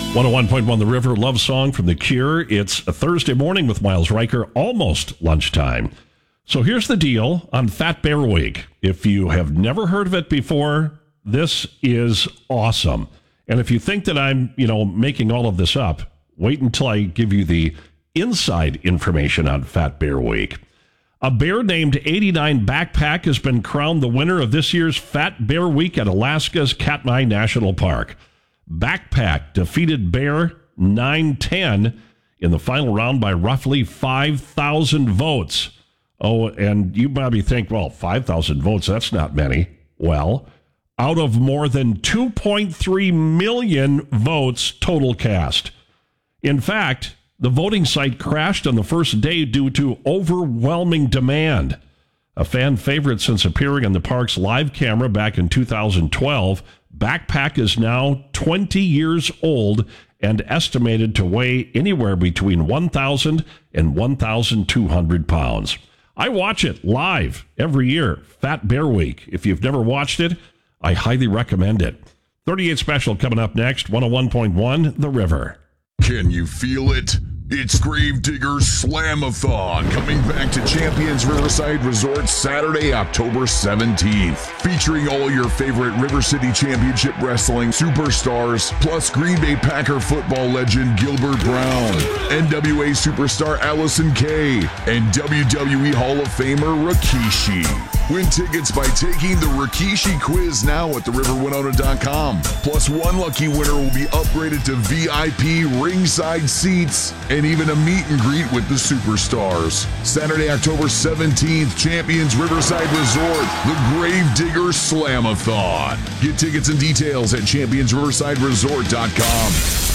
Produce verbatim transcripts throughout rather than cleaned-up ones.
one oh one point one The River, love song from The Cure. It's a Thursday morning with Miles Riker, almost lunchtime. So here's the deal on Fat Bear Week. If you have never heard of it before, this is awesome. And if you think that I'm, you know, making all of this up, wait until I give you the inside information on Fat Bear Week. A bear named eighty-nine Backpack has been crowned the winner of this year's Fat Bear Week at Alaska's Katmai National Park. Backpack defeated Bear nine ten in the final round by roughly five thousand votes. Oh, and you probably think, well, five thousand votes, that's not many. Well, out of more than two point three million votes total cast. In fact, the voting site crashed on the first day due to overwhelming demand. A fan favorite since appearing on the park's live camera back in two thousand twelve, Backpack is now twenty years old and estimated to weigh anywhere between one thousand and one thousand two hundred pounds. I watch it live every year, Fat Bear Week. If you've never watched it, I highly recommend it. thirty-eight Special coming up next, one oh one point one The River. Can you feel it? It's Gravedigger Slamathon coming back to Champions Riverside Resort Saturday, October seventeenth. Featuring all your favorite River City Championship Wrestling superstars, plus Green Bay Packer football legend Gilbert Brown, N W A superstar Allison Kay, and W W E Hall of Famer Rikishi. Win tickets by taking the Rikishi quiz now at the river winona dot com. Plus, one lucky winner will be upgraded to V I P ringside seats and even a meet and greet with the superstars. Saturday, October seventeenth, Champions Riverside Resort, the Gravedigger Slamathon. Get tickets and details at champions riverside resort dot com.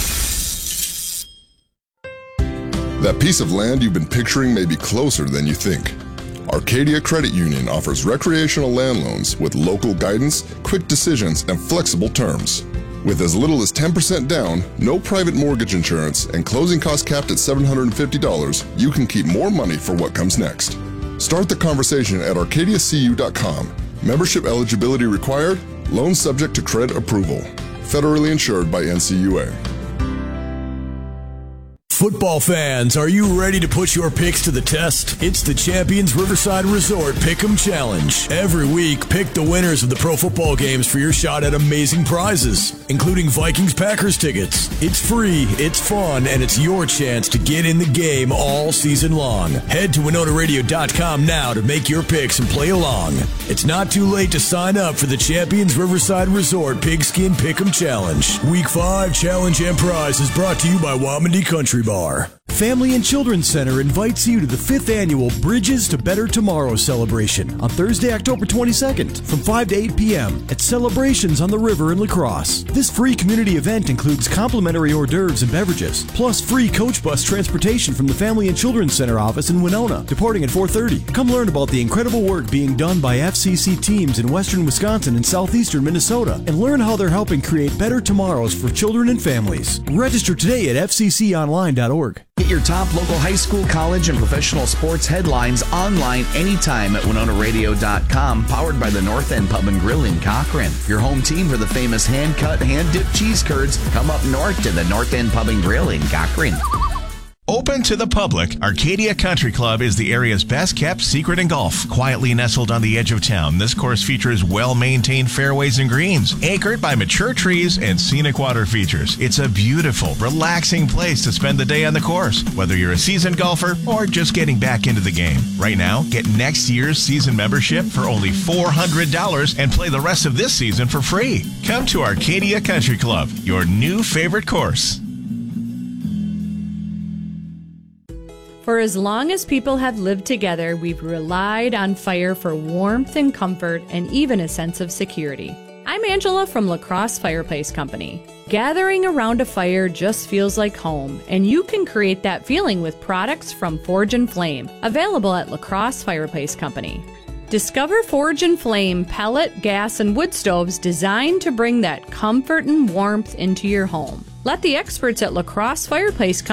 That piece of land you've been picturing may be closer than you think. Arcadia Credit Union offers recreational land loans with local guidance, quick decisions, and flexible terms. With as little as ten percent down, no private mortgage insurance, and closing costs capped at seven hundred fifty dollars, you can keep more money for what comes next. Start the conversation at arcadia c u dot com. Membership eligibility required. Loan subject to credit approval. Federally insured by N C U A. Football fans, are you ready to put your picks to the test? It's the Champions Riverside Resort Pick'em Challenge. Every week, pick the winners of the pro football games for your shot at amazing prizes, including Vikings-Packers tickets. It's free, it's fun, and it's your chance to get in the game all season long. Head to winona radio dot com now to make your picks and play along. It's not too late to sign up for the Champions Riverside Resort Pigskin Pick'em Challenge. Week five Challenge and Prize is brought to you by Wamandee Country Bar. Family and Children's Center invites you to the fifth annual Bridges to Better Tomorrow celebration on Thursday, October twenty-second from five to eight p.m. at Celebrations on the River in La Crosse. This free community event includes complimentary hors d'oeuvres and beverages, plus free coach bus transportation from the Family and Children's Center office in Winona, departing at four thirty. Come learn about the incredible work being done by F C C teams in western Wisconsin and southeastern Minnesota, and learn how they're helping create better tomorrows for children and families. Register today at f c c online dot org. Get your top local high school, college, and professional sports headlines online anytime at winona radio dot com, powered by the North End Pub and Grill in Cochrane. Your home team for the famous hand-cut, hand-dipped cheese curds, come up north to the North End Pub and Grill in Cochrane. Open to the public, Arcadia Country Club is the area's best-kept secret in golf. Quietly nestled on the edge of town, this course features well-maintained fairways and greens, anchored by mature trees and scenic water features. It's a beautiful, relaxing place to spend the day on the course, whether you're a seasoned golfer or just getting back into the game. Right now, get next year's season membership for only four hundred dollars and play the rest of this season for free. Come to Arcadia Country Club, your new favorite course. For as long as people have lived together, we've relied on fire for warmth and comfort and even a sense of security. I'm Angela from La Crosse Fireplace Company. Gathering around a fire just feels like home, and you can create that feeling with products from Forge and Flame, available at La Crosse Fireplace Company. Discover Forge and Flame pellet, gas, and wood stoves designed to bring that comfort and warmth into your home. Let the experts at La Crosse Fireplace Company